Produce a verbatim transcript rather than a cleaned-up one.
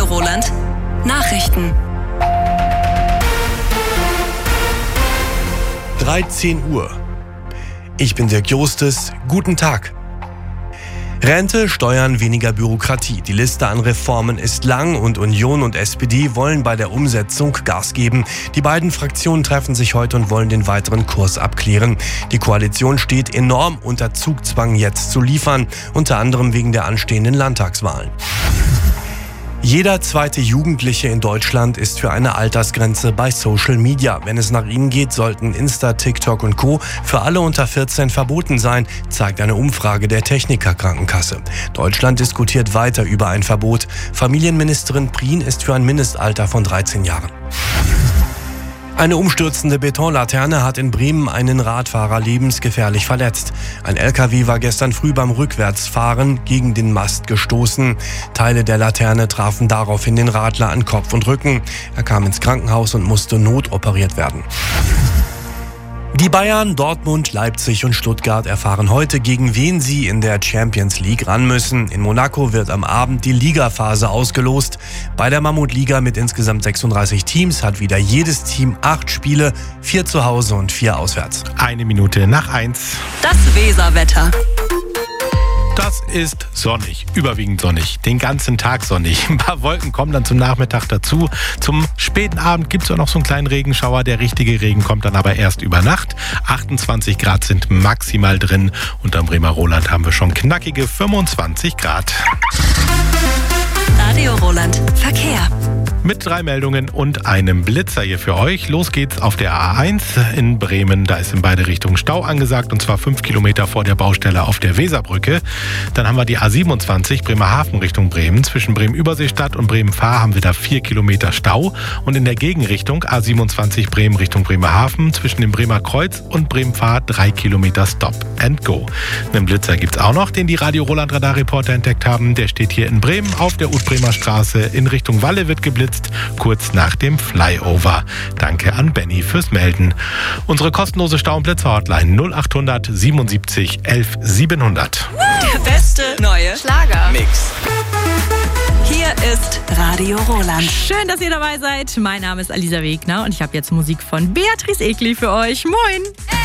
Roland. Nachrichten. dreizehn Uhr. Ich bin Dirk Jostes. Guten Tag. Rente, Steuern, weniger Bürokratie. Die Liste an Reformen ist lang und Union und S P D wollen bei der Umsetzung Gas geben. Die beiden Fraktionen treffen sich heute und wollen den weiteren Kurs abklären. Die Koalition steht enorm unter Zugzwang, jetzt zu liefern, unter anderem wegen der anstehenden Landtagswahlen. Jeder zweite Jugendliche in Deutschland ist für eine Altersgrenze bei Social Media. Wenn es nach ihnen geht, sollten Insta, TikTok und Co. für alle unter vierzehn verboten sein, zeigt eine Umfrage der Techniker Krankenkasse. Deutschland diskutiert weiter über ein Verbot. Familienministerin Prien ist für ein Mindestalter von dreizehn Jahren. Eine umstürzende Betonlaterne hat in Bremen einen Radfahrer lebensgefährlich verletzt. Ein L K W war gestern früh beim Rückwärtsfahren gegen den Mast gestoßen. Teile der Laterne trafen daraufhin den Radler an Kopf und Rücken. Er kam ins Krankenhaus und musste notoperiert werden. Die Bayern, Dortmund, Leipzig und Stuttgart erfahren heute, gegen wen sie in der Champions League ran müssen. In Monaco wird am Abend die Ligaphase ausgelost. Bei der Mammutliga mit insgesamt sechsunddreißig Teams hat wieder jedes Team acht Spiele, vier zu Hause und vier auswärts. Eine Minute nach eins. Das Weserwetter. Das ist sonnig, überwiegend sonnig, den ganzen Tag sonnig. Ein paar Wolken kommen dann zum Nachmittag dazu. Zum späten Abend gibt es auch noch so einen kleinen Regenschauer. Der richtige Regen kommt dann aber erst über Nacht. achtundzwanzig Grad sind maximal drin. Und am Bremer Roland haben wir schon knackige fünfundzwanzig Grad. Radio Roland. Verkehr. Mit drei Meldungen und einem Blitzer hier für euch. Los geht's auf der A eins in Bremen. Da ist in beide Richtungen Stau angesagt, und zwar fünf Kilometer vor der Baustelle auf der Weserbrücke. Dann haben wir die A siebenundzwanzig Bremerhaven Richtung Bremen. Zwischen Bremen-Überseestadt und Bremen-Fahr haben wir da vier Kilometer Stau. Und in der Gegenrichtung A siebenundzwanzig Bremen Richtung Bremerhaven zwischen dem Bremer Kreuz und Bremen-Fahr drei Kilometer Stop and Go. Einen Blitzer gibt's auch noch, den die Radio Roland Radarreporter entdeckt haben. Der steht hier in Bremen auf der Utbremer Straße. In Richtung Walle wird geblitzt, kurz nach dem Flyover. Danke an Benny fürs Melden. Unsere kostenlose Stau- und Blitzer-Hotline null achthundert siebenundsiebzig elf siebenhundert. Der beste neue Schlager-Mix. Hier ist Radio Roland. Schön, dass ihr dabei seid. Mein Name ist Alisa Wegner und ich habe jetzt Musik von Beatrice Egli für euch. Moin!